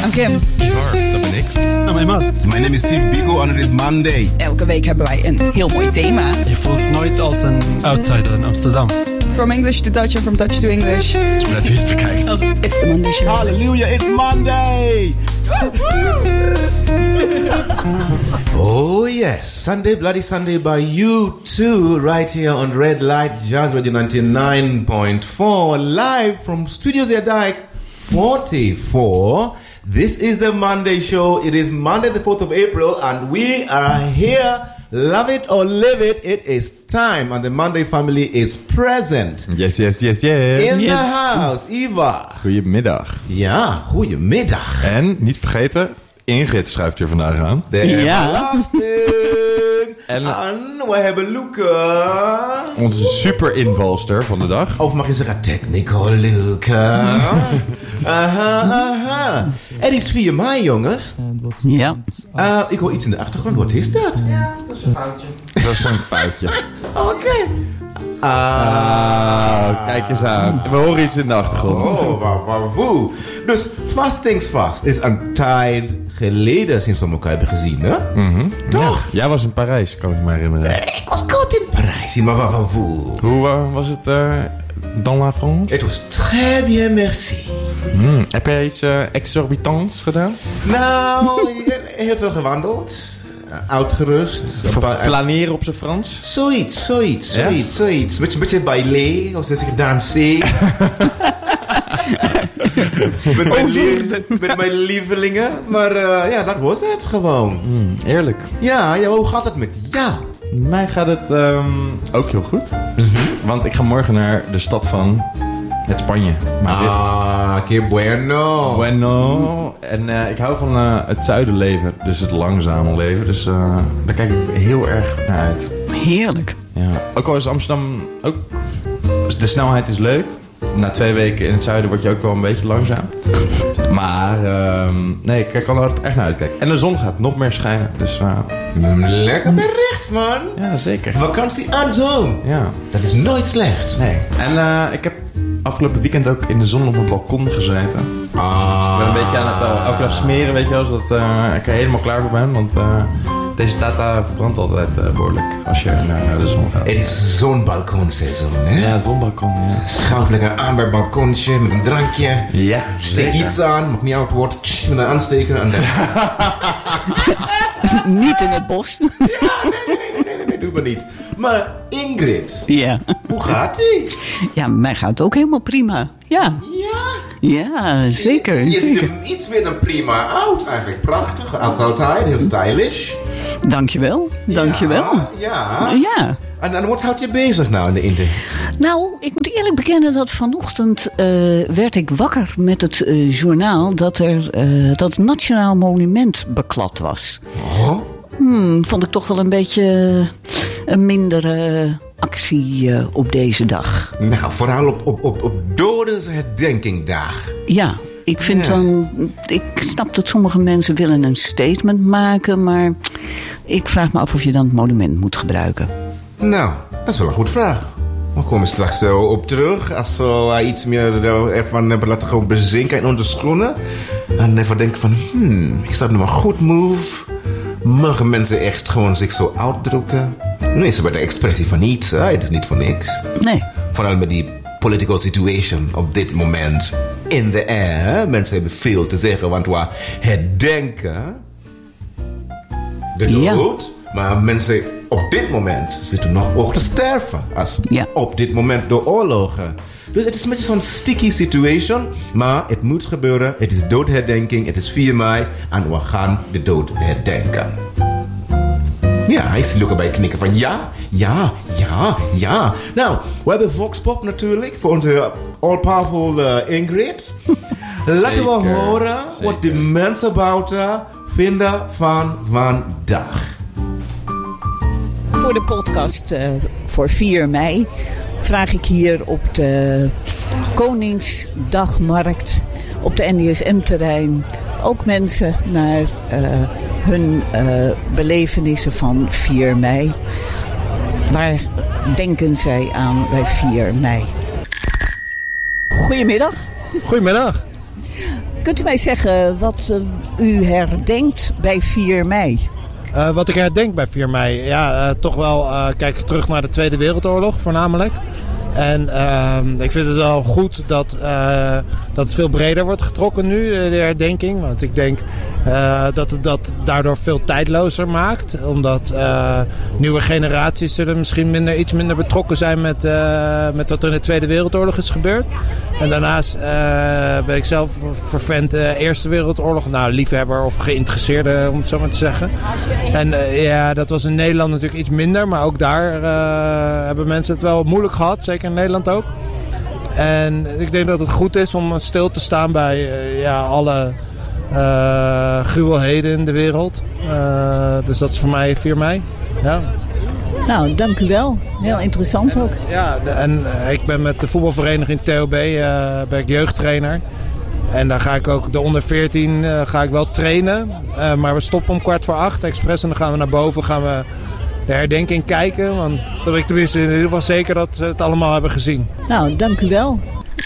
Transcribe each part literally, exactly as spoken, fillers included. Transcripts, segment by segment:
I'm Kim. Ivar, dat ben ik. I'm Emad. My name is Steve Bigo and it is Monday. Elke week hebben wij een heel mooi thema. Je voelt nooit als een outsider in Amsterdam. From English to Dutch and from Dutch to English. Net wie het bekijkt. It's the Monday Show. Hallelujah, it's Monday! Oh yes, Sunday, bloody Sunday by you too, right here on Red Light Jazz Radio ninety-nine point four, live from Studios Zerdijk forty-four. This is the Monday Show. It is Monday the fourth of April and we are here. Love it or live it, it is time and the Monday family is present. Yes, yes, yes, yes. In Yes. the house, Ivar. Goedemiddag. Ja, goedemiddag. En, niet vergeten, Ingrid schuift hier vandaag aan. De Ja. belasting. En- En we hebben Luca. Onze super invalster van de dag. Of mag je zeggen technical Luca. Aha, aha. Het is vier mei, jongens. Ja. Uh, ik hoor iets in de achtergrond. Wat is dat? Dat is een foutje. Oké. Ah, kijk eens aan. We horen iets in de achtergrond. Oh, wauw, wauw, woe. Dus Fast Things Fast is een tijd geleden sinds we elkaar hebben gezien, hè? Mhm. Toch? Jij was in Parijs, kan ik me herinneren. Ik was kort in Parijs, maar wat van woe. Hoe uh, was het uh, dans la France? Het was très bien, merci. Hmm. Heb jij iets uh, exorbitants gedaan? Nou, heel veel gewandeld. Uitgerust. Een paar- Flaneren op zijn Frans? Zoiets, zoiets, Ja? zoiets, zoiets. Beetje, beetje bailé, of zeg ik danser. met, mijn lief- met mijn lievelingen. Maar uh, ja, dat was het gewoon. Hmm, eerlijk. Ja, ja, hoe gaat het met jou? Mij gaat het um, ook heel goed. Mm-hmm. Want ik ga morgen naar de stad van het Spanje. Madrid. Ah, que bueno. Bueno. En uh, ik hou van uh, het zuidenleven. Dus het langzame leven. Dus uh, daar kijk ik heel erg naar uit. Heerlijk. Ja. Ook al is Amsterdam ook... De snelheid is leuk. Na twee weken in het zuiden word je ook wel een beetje langzaam. Maar um, nee, ik kan er echt naar uitkijken. En de zon gaat nog meer schijnen. Dus uh, Lekker bericht, man. ja, zeker. Vakantie aan zon. Ja. Dat is nooit slecht. Nee. En uh, ik heb afgelopen weekend ook in de zon op mijn balkon gezeten. Ah. Ik ben een beetje aan het uh, elke dag smeren, weet je wel. Zodat uh, ik er helemaal klaar voor ben. Want uh, deze tata verbrandt altijd uh, behoorlijk als je naar de zon gaat. Het is zo'n balkonseizoen, hè? Ja, zonbalkon, ja. Schuif lekker aan bij het balkonnetje met een drankje. Ja, Steek zeker. iets aan, mag niet oud worden. Tsch, met een aansteker en dan... Niet in het bos. Ja, nee, nee, nee, nee, nee, nee, doe maar niet. Maar Ingrid, Ja. hoe gaat ie? Ja, mij gaat het ook helemaal prima. Ja. Ja. Ja, zeker. Je ziet zeker. hem iets meer dan prima uit. Eigenlijk prachtig, als altijd. Heel stylish. Dankjewel. Dankjewel. Ja. ja. Ja. En, en wat houdt je bezig nou in de inter? Nou, ik moet eerlijk bekennen dat vanochtend uh, werd ik wakker met het uh, journaal dat er uh, dat het Nationaal Monument beklad was. Oh? Hmm, vond ik toch wel een beetje een mindere actie uh, op deze dag. Nou, vooral op, op, op, op dodensherdenkingdag. Ja, ik vind Ja. dan... Ik snap dat sommige mensen willen een statement maken, maar ik vraag me af of je dan het monument moet gebruiken. Nou, dat is wel een goede vraag. We komen straks zo op terug. Als we uh, iets meer uh, ervan hebben laten gewoon bezinken in onze schoenen. En even denken van, hmm, is dat nou een goed move? Mogen mensen echt gewoon zich zo uitdrukken? Nu is het bij de expressie van iets, hè? Het is niet voor niks. Nee. Vooral met die political situation op dit moment in de air. Mensen hebben veel te zeggen, want we herdenken de dood. Ja. Maar mensen op dit moment zitten nog ook te sterven. Als ja. op dit moment door oorlogen. Dus het is een beetje zo'n sticky situation. Maar het moet gebeuren. Het is doodherdenking. Het is vier mei. En we gaan de dood herdenken. Ja, ik zie Luca bij knikken van ja, ja, ja, ja. Nou, we hebben Voxpop natuurlijk voor onze all-powerful uh, Ingrid. Laten we horen zeker. wat de mensen buiten vinden van vandaag. Voor de podcast uh, voor vier mei vraag ik hier op de Koningsdagmarkt op de N D S M-terrein ook mensen naar uh, hun uh, belevenissen van vier mei. Waar denken zij aan bij vier mei? Goedemiddag. Goedemiddag. Kunt u mij zeggen wat uh, u herdenkt bij vier mei? Uh, wat ik herdenk bij vier mei? Ja, uh, toch wel uh, kijk ik terug naar de Tweede Wereldoorlog voornamelijk. En uh, ik vind het wel goed dat, uh, dat het veel breder wordt getrokken nu, de herdenking. Want ik denk uh, dat het dat daardoor veel tijdlozer maakt. Omdat uh, nieuwe generaties zullen misschien minder, iets minder betrokken zijn met, uh, met wat er in de Tweede Wereldoorlog is gebeurd. En daarnaast uh, ben ik zelf vervent uh, Eerste Wereldoorlog. Nou, liefhebber of geïnteresseerde, om het zo maar te zeggen. En uh, ja, dat was in Nederland natuurlijk iets minder. Maar ook daar uh, hebben mensen het wel moeilijk gehad. Zeker in Nederland ook. En ik denk dat het goed is om stil te staan bij uh, ja, alle uh, gruwelheden in de wereld. Uh, dus dat is voor mij vier mei. Ja. Nou, dank u wel. Heel interessant en, ook. Ja, de, en uh, ik ben met de voetbalvereniging T O B uh, ben ik jeugdtrainer. En daar ga ik ook de onder veertien uh, ga ik wel trainen. Uh, maar we stoppen om kwart voor acht expres en dan gaan we naar boven. Gaan we de herdenking kijken. Want dan weet ik tenminste in ieder geval zeker dat ze het allemaal hebben gezien. Nou, dank u wel.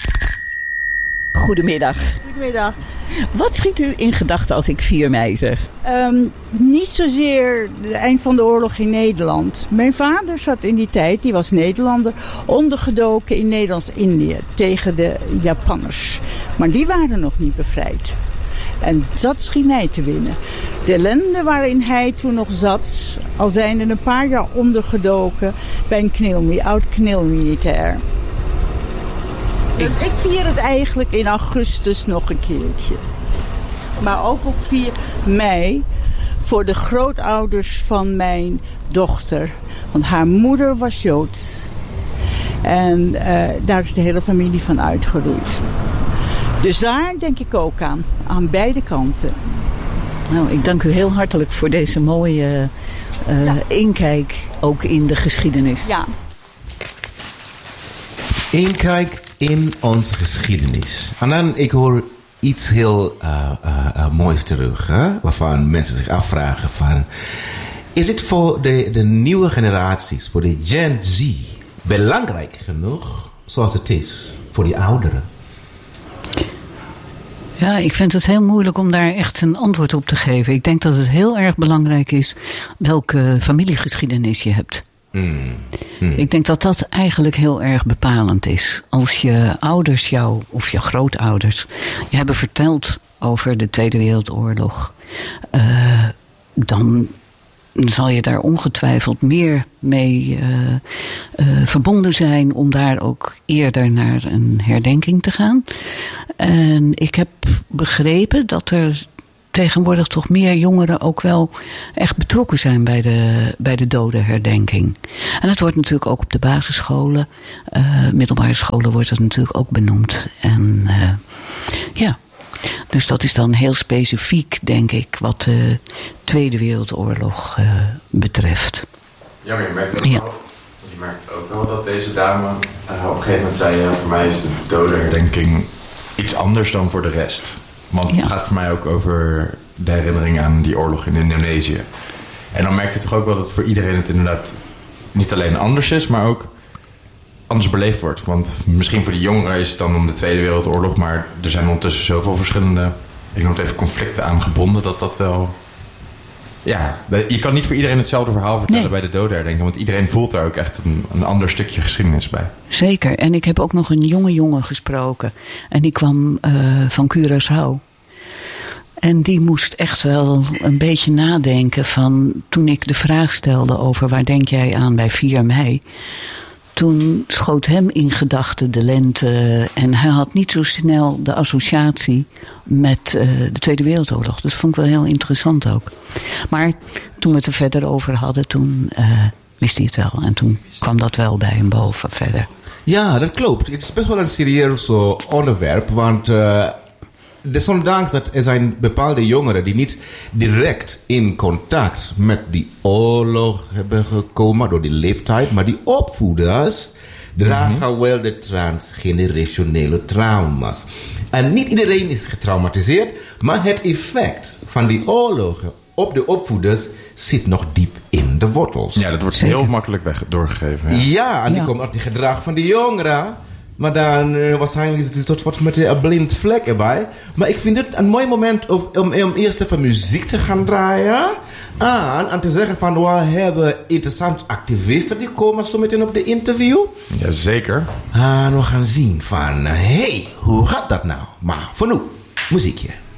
Goedemiddag. Goedemiddag. Wat schiet u in gedachten als ik vier mei zeg? Um, niet zozeer het eind van de oorlog in Nederland. Mijn vader zat in die tijd, die was Nederlander, ondergedoken in Nederlands-Indië tegen de Japanners. Maar die waren nog niet bevrijd. En dat schiet mij te winnen. De ellende waarin hij toen nog zat, al zijn er een paar jaar ondergedoken bij een knil, oud knilmilitair. Dus ik vier het eigenlijk in augustus nog een keertje. Maar ook op vier mei voor de grootouders van mijn dochter. Want haar moeder was Joods. En uh, daar is de hele familie van uitgeroeid. Dus daar denk ik ook aan. Aan beide kanten. Nou, ik dank u heel hartelijk voor deze mooie uh, ja. inkijk ook in de geschiedenis. Ja. Inkijk in onze geschiedenis. En dan, ik hoor iets heel uh, uh, uh, moois terug. Hè? Waarvan mensen zich afvragen van... Is het voor de, de nieuwe generaties, voor de Gen Z... belangrijk genoeg zoals het is voor die ouderen? Ja, ik vind het heel moeilijk om daar echt een antwoord op te geven. Ik denk dat het heel erg belangrijk is welke familiegeschiedenis je hebt. Mm. Mm. Ik denk dat dat eigenlijk heel erg bepalend is. Als je ouders jou, of je grootouders, je hebben verteld over de Tweede Wereldoorlog, uh, dan zal je daar ongetwijfeld meer mee uh, uh, verbonden zijn om daar ook eerder naar een herdenking te gaan. En ik heb begrepen dat er tegenwoordig toch meer jongeren ook wel echt betrokken zijn bij de, bij de dodenherdenking. En dat wordt natuurlijk ook op de basisscholen, uh, middelbare scholen wordt dat natuurlijk ook benoemd. En uh, ja, dus dat is dan heel specifiek, denk ik, wat de Tweede Wereldoorlog uh, betreft. Ja, maar je merkt ook, ja. wel, je merkt ook wel dat deze dame uh, op een gegeven moment zei... Ja, voor mij is de dodenherdenking iets anders dan voor de rest. Want ja. het gaat voor mij ook over de herinnering aan die oorlog in Indonesië. En dan merk je toch ook wel dat voor iedereen het inderdaad niet alleen anders is, maar ook anders beleefd wordt. Want misschien voor de jongeren is het dan om de Tweede Wereldoorlog, maar er zijn ondertussen zoveel verschillende, ik noem het even conflicten aan gebonden, dat dat wel... Ja, je kan niet voor iedereen hetzelfde verhaal vertellen nee. bij de dodenherdenking, want iedereen voelt daar ook echt een, een ander stukje geschiedenis bij. Zeker, en ik heb ook nog een jonge jongen gesproken en die kwam uh, van Curaçao. En die moest echt wel een beetje nadenken van toen ik de vraag stelde over waar denk jij aan bij vier mei. Toen schoot hem in gedachten de lente en hij had niet zo snel de associatie met uh, de Tweede Wereldoorlog. Dat vond ik wel heel interessant ook. Maar toen we het er verder over hadden, toen uh, wist hij het wel. En toen kwam dat wel bij hem boven verder. Ja, dat klopt. Het is best wel een serieus uh, onderwerp, want... Uh, desondanks dat er zijn bepaalde jongeren die niet direct in contact met die oorlog hebben gekomen door die leeftijd, maar die opvoeders dragen mm-hmm. wel de transgenerationele trauma's. En niet iedereen is getraumatiseerd, maar het effect van die oorlogen op de opvoeders zit nog diep in de wortels. Ja, dat wordt Zeker. heel makkelijk weg doorgegeven. Ja, ja en die ja. komt uit die gedrag van die jongeren. Maar dan uh, waarschijnlijk is het tot wat met een blind vlek erbij. Maar ik vind het een mooi moment om, om, om eerst even muziek te gaan draaien. En, en te zeggen van we hebben interessante activisten die komen zo meteen op de interview. Jazeker. En we gaan zien van hé, hey, hoe gaat dat nou? Maar voor nu, muziekje.